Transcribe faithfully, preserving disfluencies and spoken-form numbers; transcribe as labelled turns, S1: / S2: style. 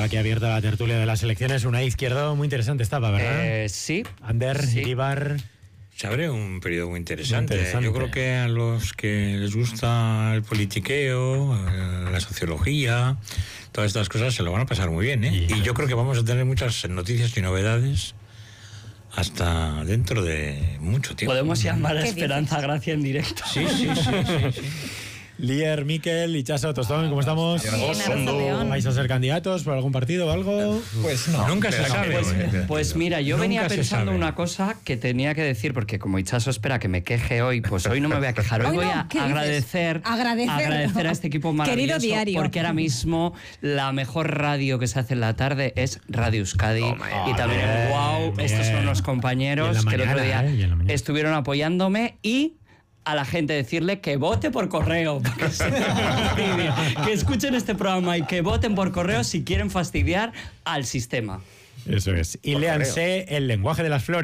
S1: aquí abierta la tertulia de las elecciones. Una izquierda muy interesante estaba, ¿verdad?
S2: Eh, sí.
S1: Ander,
S2: sí.
S1: Ibar.
S3: Se abre un periodo muy interesante.
S1: Muy interesante.
S3: Yo creo que a los que les gusta el politiqueo, la sociología, todas estas cosas se lo van a pasar muy bien, ¿eh? Y yo creo que vamos a tener muchas noticias y novedades hasta dentro de mucho tiempo.
S2: Podemos llamar a
S4: ¿Qué
S2: Esperanza
S4: dices?
S2: Gracia en directo.
S3: Sí, sí, sí, sí, sí.
S1: Lier, Miquel, Itxaso, Tostón, ¿cómo estamos?
S4: Bien, Arratsaldeon.
S1: ¿Vais a ser candidatos por algún partido o algo?
S5: Pues no.
S3: Nunca se
S5: pero no
S3: sabe.
S5: creo,
S2: Pues,
S5: eh.
S2: pues mira, yo
S3: Nunca
S2: venía
S3: se
S2: pensando
S3: sabe.
S2: una cosa que tenía que decir, porque como Itxaso espera que me queje hoy, pues hoy no me voy a quejar. Hoy,
S4: Hoy
S2: voy
S4: no,
S2: a
S4: ¿qué dices?
S2: agradecer,
S4: Agradecer.
S2: agradecer a este equipo maravilloso.
S4: Querido diario.
S2: Porque ahora mismo la mejor radio que se hace en la tarde es Radio Euskadi. y también
S1: bien,
S2: el Wow,
S1: bien.
S2: estos son los
S1: Y en
S2: compañeros
S1: la
S2: que el otro
S1: mañana,
S2: día
S1: ¿eh? Y en la mañana.
S2: estuvieron apoyándome y a la gente decirle que vote por correo, para que, se fastidie, que escuchen este programa y que voten por correo si quieren fastidiar al sistema.
S1: Eso es. Y léanse El lenguaje de las flores.